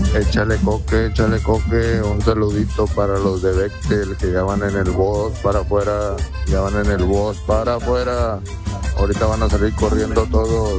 Échale coque, un saludito para los de Bechtel que ya van en el bus para afuera, ya van en el bus para afuera. Ahorita van a salir corriendo todos.